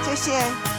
谢谢。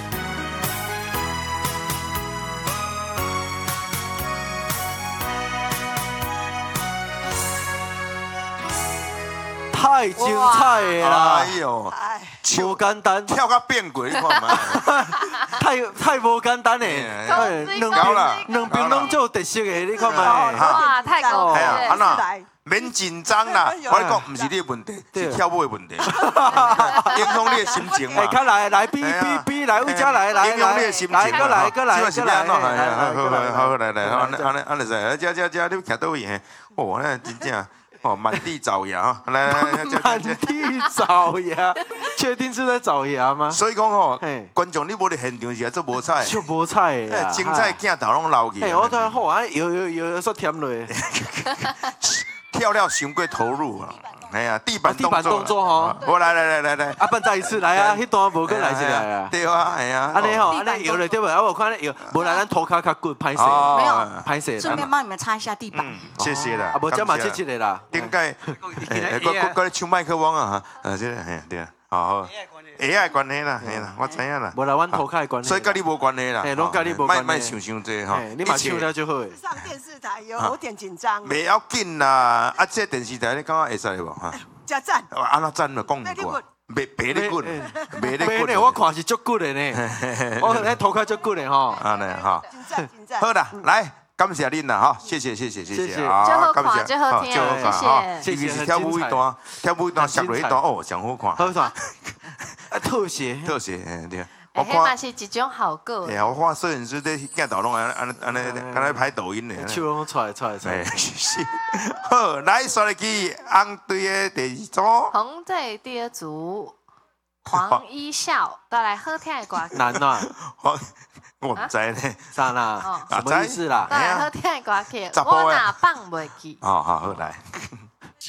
太精彩了啦！ 哎呦， 无简单， 跳到变鬼，你看嘛， 太无简单嘞！两边拢做特色的，你看嘛。 哇，太高哎呀，安了！ 娜，免紧张啦，我跟你讲，不是你的问题，是跳舞的问题，影响你的心情嘛。 哎，看来，比，来，为家来， 影响你的心情嘛。 过来， 是安怎？好，来，安尼在，这，你徛倒位嘿？哦，那真正。哦，满地找牙，来， 满地找牙，确定是在找牙吗？ 所以讲哦，观众你无伫现场是做无彩， 就无彩的， 精彩镜头拢留去。 哎，我突然好啊，有说甜落， 跳了伤过投入啊！哎呀，地板动作哈， 我来， 啊，笨再一次来啊，迄段无过来一来啊， 对啊，哎呀， 安尼吼，安尼摇了对不？啊，我看摇，无来咱涂骹较骨歹势， 没有歹势， 顺便帮你们擦一下地板。 谢谢啦， 啊，无这嘛切的啦， 顶解，我抢麦克风啊，这个对啊，好。AI 关系啦，嘿啦，我知影啦。 无来，阮涂骹关系， 所以跟你无关系啦。 拢跟你无关系。 卖想多哈。 你嘛唱了就好。 上电视台有点紧张。 袂要紧啦，啊，这电视台你感觉会使无哈？ 加赞。 安那赞了讲一句。白你滚，白你滚。 我看是足骨的呢。我迄涂骹足骨的吼。 安尼哈。 紧张。 好啦，来。感谢恁啦，哈，谢谢， 啊，感谢，最好听，谢谢，是跳舞一段，下落一段，哦，上好看， 好看，特写， 对。 我看嘛是一种效果。 哎呀，我看摄影师在镜头拢安尼拍抖音的， 手拢出来。 是，好，来刷入去，红队的第二组， 红队第二组，黄一笑带来好听的歌。 难啊， 我唔知呢， 啥啦？什么意思啦？ 带来好听的歌曲，我哪放袂记。 好，来。